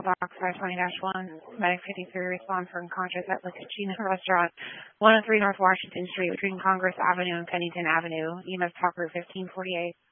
box 520-1, Medic 53, respond for unconscious at La Cucina Restaurant, 103 North Washington Street between Congress Avenue and Pennington Avenue. EMS talk route 1548.